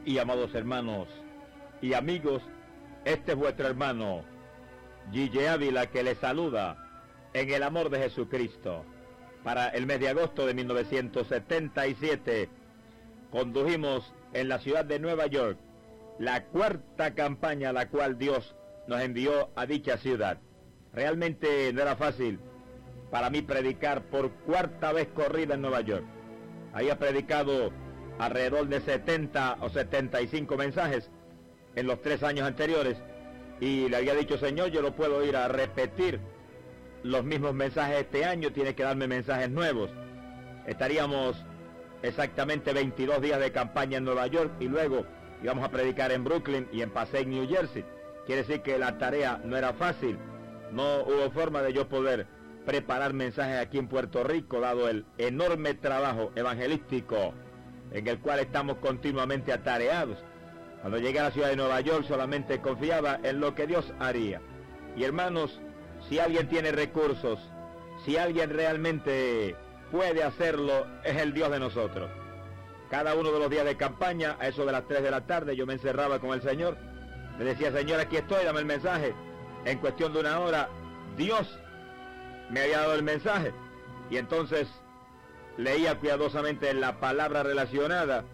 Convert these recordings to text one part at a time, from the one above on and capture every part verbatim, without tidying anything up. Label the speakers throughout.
Speaker 1: y amados hermanos y amigos, este es vuestro hermano Gille Ávila, que les saluda en el amor de Jesucristo. Para el mes de agosto de mil novecientos setenta y siete condujimos en la ciudad de Nueva York la cuarta campaña a la cual Dios nos envió a dicha ciudad. Realmente no era fácil para mí predicar por cuarta vez corrida en Nueva York. Había predicado alrededor de setenta o setenta y cinco mensajes en los tres años anteriores y le había dicho: Señor, yo no puedo ir a repetir los mismos mensajes este año, tiene que darme mensajes nuevos. Estaríamos exactamente veintidós días de campaña en Nueva York y luego íbamos a predicar en Brooklyn y en Passaic, New Jersey. Quiere decir que la tarea no era fácil. No hubo forma de yo poder preparar mensajes aquí en Puerto Rico, dado el enorme trabajo evangelístico en el cual estamos continuamente atareados. Cuando llegué a la ciudad de Nueva York solamente confiaba en lo que Dios haría. Y hermanos, si alguien tiene recursos, si alguien realmente puede hacerlo, es el Dios de nosotros. Cada uno de los días de campaña, a eso de las tres de la tarde, yo me encerraba con el Señor. Le decía: Señor, aquí estoy, dame el mensaje. En cuestión de una hora, Dios me había dado el mensaje. Y entonces leía cuidadosamente la palabra relacionada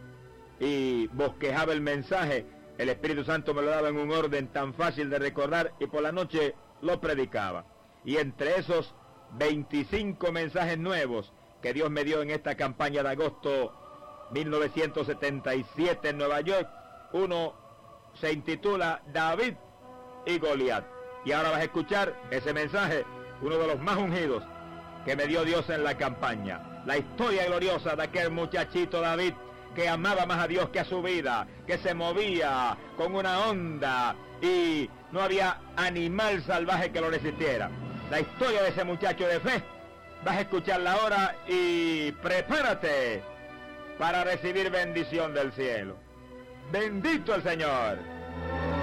Speaker 1: y bosquejaba el mensaje. El Espíritu Santo me lo daba en un orden tan fácil de recordar y por la noche lo predicaba. Y entre esos veinticinco mensajes nuevos que Dios me dio en esta campaña de agosto mil novecientos setenta y siete en Nueva York, uno se intitula David y Goliat. Y ahora vas a escuchar ese mensaje, uno de los más ungidos que me dio Dios en la campaña. La historia gloriosa de aquel muchachito David que amaba más a Dios que a su vida, que se movía con una onda y no había animal salvaje que lo resistiera. La historia de ese muchacho de fe, vas a escucharla ahora y prepárate para recibir bendición del cielo. ¡Bendito el Señor!